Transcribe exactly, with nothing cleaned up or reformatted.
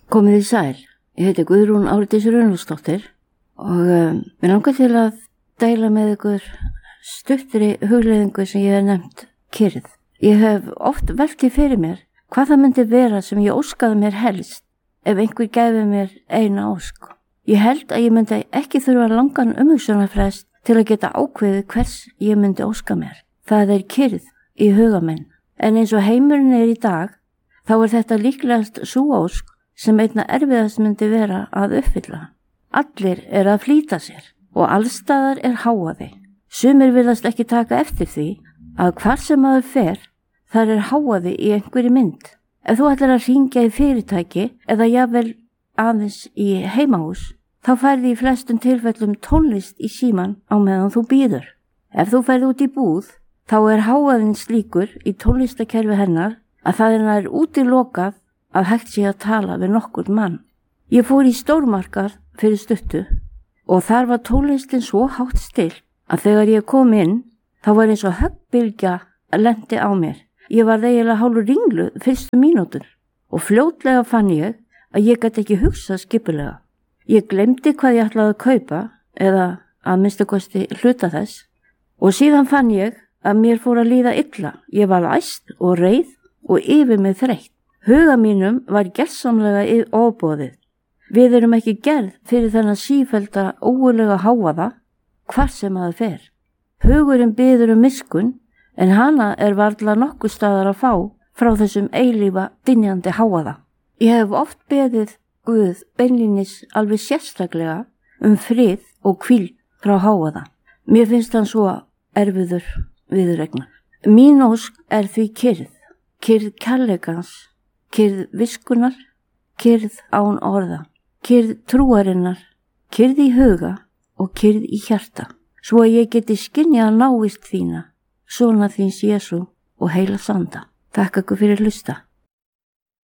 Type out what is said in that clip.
Komið í sæl, ég heiti Guðrún Árdís Runolfsdóttir og um, mér langar til að deila með ykkur stuttri hugleiðingu sem ég hef nefnt kyrrð. Ég hef oft velt í fyrir mér hvað það myndi vera sem ég óskaði mér helst ef einhver gæfi mér eina ósk. Ég held að ég myndi ekki þurfa langan umhugsunarfrest til að geta ákveðið hvers ég myndi óska mér. Það er kyrrð í huga minn. En eins og heimurinn er í dag, þá er þetta líklegast sú ósk sem einna erfiðast myndi vera að uppfylla. Allir er að flýta sér og allstaðar er háaði. Sumir virðast ekki taka eftir því að hvar sem maður fer, þar er háaði í einhverri mynd. Ef þú ætlar að hringja í fyrirtæki eða jafnvel aðeins í heimahús, þá færði í flestum tilfellum tónlist í síman á meðan þú bíður. Ef þú ferð út í búð, þá er háaðinn slíkur í tónlistakerfi hennar að það er nær útilokað að hægt sé að tala við nokkur mann. Ég fór í stórmarkað fyrir stuttu og þar var tónlistin svo hátt still að þegar ég kom inn, þá var eins og höggbylgja lendi á mér. Ég var eiginlega hálfur ringluð fyrstu mínútur og fljótlega fann ég að ég gat ekki hugsað skipulega. Ég glemdi hvað ég ætlaði að kaupa eða að minnsta kosti hluta þess og síðan fann ég að mér fór að líða illa. Ég var æst og reið og yfir mig þreytt. Huga mínum var gersamlega ofboðið. Við erum ekki gerð fyrir þennan sífellda ógulega háaða hvar sem að fer. Hugurinn biður um miskunn en hana er varla nokkuð staðar að fá frá þessum eilífa dynjandi háaða. Ég hef oft beðið Guð beinlínis alveg sérstaklega um frið og hvíld frá háaða. Mér finnst hann svo erfiður viðuregna. Mín ósk er því kyrrð, kyrrð kærleikans, kyrrð viskunar, kyrrð án orða, kyrrð trúarinnar, kyrrð í huga og kyrrð í hjarta, svo að ég geti skynjað návist þína, sona þíns Jesú og heila sanda. Takk ykkur fyrir hlusta.